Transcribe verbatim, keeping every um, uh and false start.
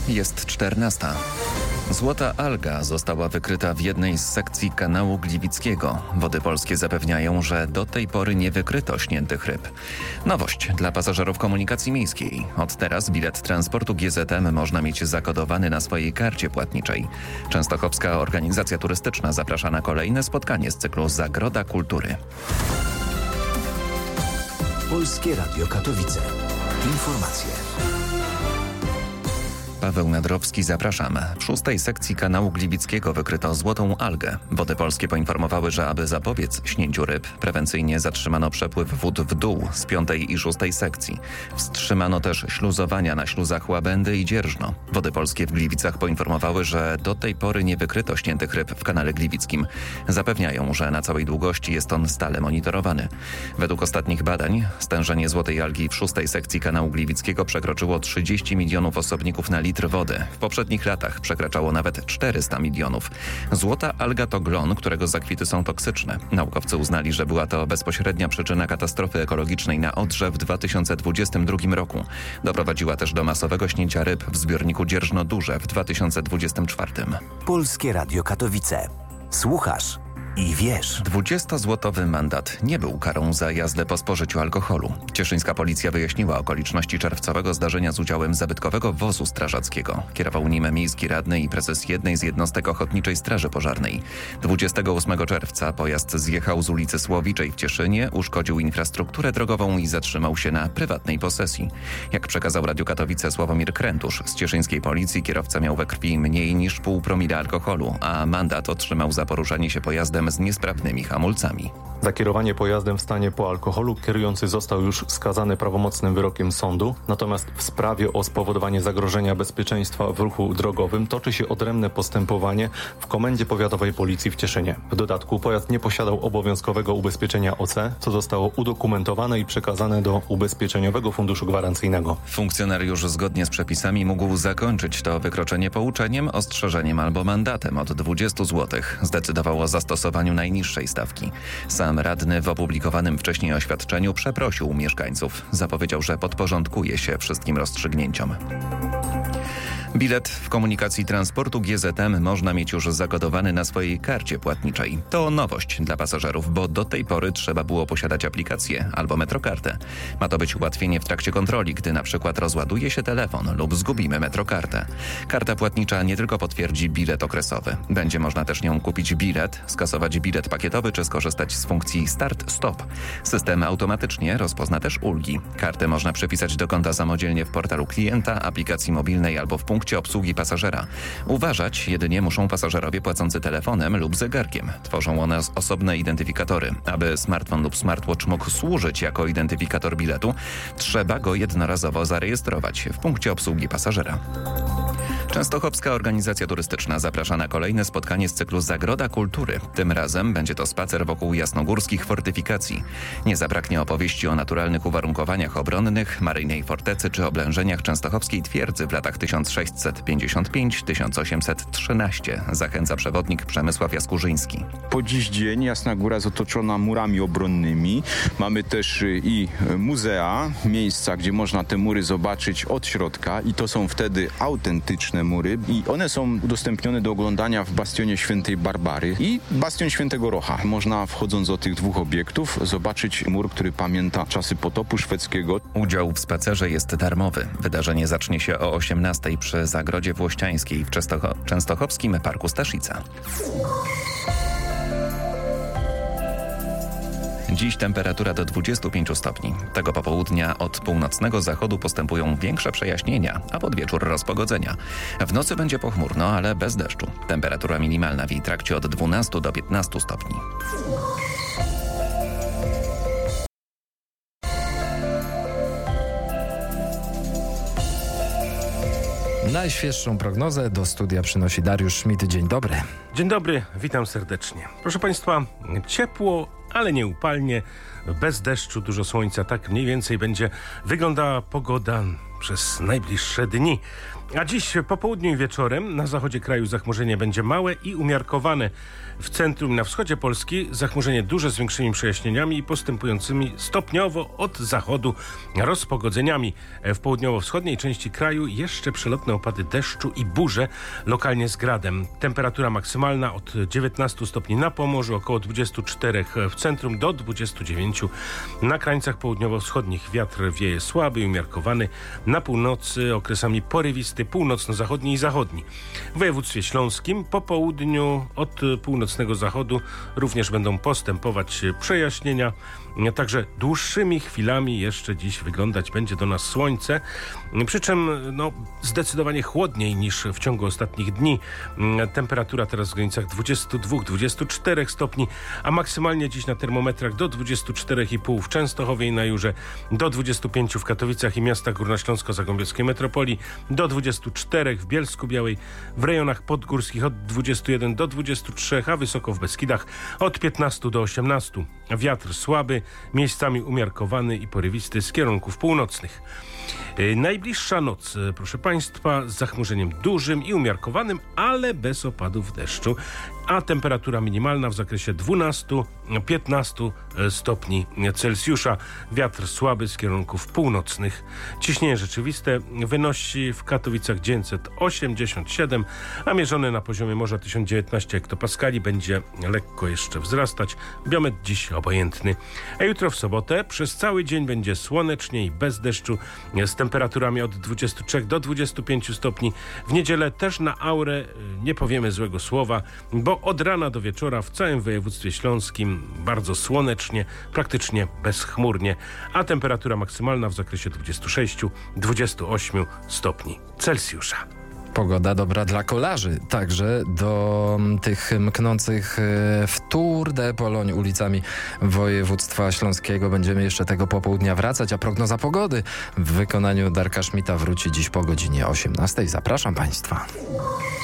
Jest czternasta. Złota alga została wykryta w jednej z sekcji kanału Gliwickiego. Wody polskie zapewniają, że do tej pory nie wykryto śniętych ryb. Nowość dla pasażerów komunikacji miejskiej. Od teraz bilet transportu G Z M można mieć zakodowany na swojej karcie płatniczej. Częstochowska Organizacja Turystyczna zaprasza na kolejne spotkanie z cyklu Zagroda Kultury. Polskie Radio Katowice. Informacje. Paweł Nadrowski, zapraszam. W szóstej sekcji kanału Gliwickiego wykryto złotą algę. Wody polskie poinformowały, że aby zapobiec śnięciu ryb, prewencyjnie zatrzymano przepływ wód w dół z piątej i szóstej sekcji. Wstrzymano też śluzowania na śluzach Łabędy i Dzierżno. Wody polskie w Gliwicach poinformowały, że do tej pory nie wykryto śniętych ryb w kanale Gliwickim. Zapewniają, że na całej długości jest on stale monitorowany. Według ostatnich badań stężenie złotej algi w szóstej sekcji kanału Gliwickiego przekroczyło trzydzieści milionów osobników na litr wody. W poprzednich latach przekraczało nawet czterysta milionów. Złota alga to glon, którego zakwity są toksyczne. Naukowcy uznali, że była to bezpośrednia przyczyna katastrofy ekologicznej na Odrze w dwa tysiące dwudziestym drugim roku. Doprowadziła też do masowego śnięcia ryb w zbiorniku Dzierżno Duże w dwa tysiące dwudziestym czwartym. Polskie Radio Katowice. Słuchasz i wiesz. dwudziestozłotowy mandat nie był karą za jazdę po spożyciu alkoholu. Cieszyńska policja wyjaśniła okoliczności czerwcowego zdarzenia z udziałem zabytkowego wozu strażackiego. Kierował nim miejski radny i prezes jednej z jednostek Ochotniczej Straży Pożarnej. dwudziestego ósmego czerwca pojazd zjechał z ulicy Słowiczej w Cieszynie, uszkodził infrastrukturę drogową i zatrzymał się na prywatnej posesji. Jak przekazał Radiu Katowice Sławomir Krętusz z cieszyńskiej policji, kierowca miał we krwi mniej niż pół promila alkoholu, a mandat otrzymał za poruszanie się pojazdem z niesprawnymi hamulcami. Za kierowanie pojazdem w stanie po alkoholu kierujący został już skazany prawomocnym wyrokiem sądu, natomiast w sprawie o spowodowanie zagrożenia bezpieczeństwa w ruchu drogowym toczy się odrębne postępowanie w Komendzie Powiatowej Policji w Cieszynie. W dodatku pojazd nie posiadał obowiązkowego ubezpieczenia O C, co zostało udokumentowane i przekazane do Ubezpieczeniowego Funduszu Gwarancyjnego. Funkcjonariusz zgodnie z przepisami mógł zakończyć to wykroczenie pouczeniem, ostrzeżeniem albo mandatem od dwudziestu złotych. Zdecydował o zastosowaniu najniższej stawki. Sam radny w opublikowanym wcześniej oświadczeniu przeprosił mieszkańców. Zapowiedział, że podporządkuje się wszystkim rozstrzygnięciom. Bilet w komunikacji transportu G Z M można mieć już zakodowany na swojej karcie płatniczej. To nowość dla pasażerów, bo do tej pory trzeba było posiadać aplikację albo metrokartę. Ma to być ułatwienie w trakcie kontroli, gdy na przykład rozładuje się telefon lub zgubimy metrokartę. Karta płatnicza nie tylko potwierdzi bilet okresowy. Będzie można też nią kupić bilet, skasować bilet pakietowy czy skorzystać z funkcji Start-Stop. System automatycznie rozpozna też ulgi. Kartę można przypisać do konta samodzielnie w portalu klienta, aplikacji mobilnej albo w punkcie obsługi pasażera. Uważać jedynie muszą pasażerowie płacący telefonem lub zegarkiem. Tworzą one osobne identyfikatory. Aby smartfon lub smartwatch mógł służyć jako identyfikator biletu, trzeba go jednorazowo zarejestrować w punkcie obsługi pasażera. Częstochowska Organizacja Turystyczna zaprasza na kolejne spotkanie z cyklu Zagroda Kultury. Tym razem będzie to spacer wokół jasnogórskich fortyfikacji. Nie zabraknie opowieści o naturalnych uwarunkowaniach obronnych, maryjnej fortecy czy oblężeniach częstochowskiej twierdzy w latach tysiąc sześćset pięćdziesiąt pięć do tysiąc osiemset trzynaście. Zachęca przewodnik Przemysław Jaskurzyński. Po dziś dzień Jasna Góra jest otoczona murami obronnymi. Mamy też i muzea, miejsca, gdzie można te mury zobaczyć od środka i to są wtedy autentyczne mury i one są udostępnione do oglądania w bastionie Świętej Barbary i bastion Świętego Rocha. Można, wchodząc do tych dwóch obiektów, zobaczyć mur, który pamięta czasy potopu szwedzkiego. Udział w spacerze jest darmowy. Wydarzenie zacznie się o osiemnastej przy Zagrodzie Włościańskiej w Częstocho- Częstochowskim Parku Staszica. Dziś temperatura do dwudziestu pięciu stopni. Tego popołudnia od północnego zachodu postępują większe przejaśnienia, a pod wieczór rozpogodzenia. W nocy będzie pochmurno, ale bez deszczu. Temperatura minimalna w jej trakcie od dwunastu do piętnastu stopni. Najświeższą prognozę do studia przynosi Dariusz Schmidt. Dzień dobry. Dzień dobry, witam serdecznie. Proszę Państwa, ciepło, ale nie upalnie, bez deszczu, dużo słońca. Tak mniej więcej będzie wyglądała pogoda przez najbliższe dni. A dziś po południu i wieczorem na zachodzie kraju zachmurzenie będzie małe i umiarkowane. W centrum i na wschodzie Polski zachmurzenie duże z większymi przejaśnieniami i postępującymi stopniowo od zachodu rozpogodzeniami. W południowo-wschodniej części kraju jeszcze przelotne opady deszczu i burze, lokalnie z gradem. Temperatura maksymalna od dziewiętnastu stopni na Pomorzu, około dwudziestu czterech w centrum do dwudziestu dziewięciu na krańcach południowo-wschodnich. Wiatr wieje słaby i umiarkowany. Na północy okresami porywisty, północno-zachodni i zachodni. W województwie śląskim po południu od północnego zachodu również będą postępować przejaśnienia. Także dłuższymi chwilami jeszcze dziś wyglądać będzie do nas słońce. Przy czym no, zdecydowanie chłodniej niż w ciągu ostatnich dni. Temperatura teraz w granicach dwudziestu dwóch do dwudziestu czterech stopni, a maksymalnie dziś na termometrach do dwudziestu czterech i pół w Częstochowie i na Jurze, do dwudziestu pięciu w Katowicach i miastach górnośląsko-zagłębiowskiej metropolii, do dwudziestu czterech w Bielsku-Białej, w rejonach podgórskich od dwudziestu jeden do dwudziestu trzech, a wysoko w Beskidach od piętnastu do osiemnastu. Wiatr słaby, miejscami umiarkowany i porywisty z kierunków północnych. Yy, najbliższa noc, yy, proszę Państwa, z zachmurzeniem dużym i umiarkowanym, ale bez opadów deszczu, a temperatura minimalna w zakresie dwunastu do piętnastu stopni Celsjusza. Wiatr słaby z kierunków północnych. Ciśnienie rzeczywiste wynosi w Katowicach dziewięćset osiemdziesiąt siedem, a mierzone na poziomie morza tysiąc dziewiętnaście hektopaskali. Będzie lekko jeszcze wzrastać. Biometr dziś obojętny. A jutro w sobotę przez cały dzień będzie słonecznie i bez deszczu z temperaturami od dwudziestu trzech do dwudziestu pięciu stopni. W niedzielę też na aurę nie powiemy złego słowa, bo od rana do wieczora w całym województwie śląskim bardzo słonecznie, praktycznie bezchmurnie, a temperatura maksymalna w zakresie dwudziestu sześciu do dwudziestu ośmiu stopni Celsjusza. Pogoda dobra dla kolarzy, także do tych mknących w Tour de Pologne ulicami województwa śląskiego będziemy jeszcze tego popołudnia wracać, a prognoza pogody w wykonaniu Darka Schmidta wróci dziś po godzinie osiemnastej. Zapraszam Państwa.